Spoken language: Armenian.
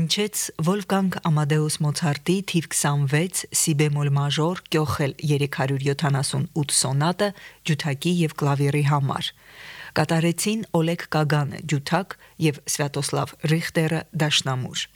հնչեց Վոլֆգանգ Ամադեուս Մոցարտի թիվ 26 սի բեմոլ մաժոր կյոխել 378 սոնատը ջութակի եւ կլավիրի համար։ Կատարեցին Օլեգ Կագանը ջութակ եւ Սվյատոսլավ Ռիխտերը դաշնամուր։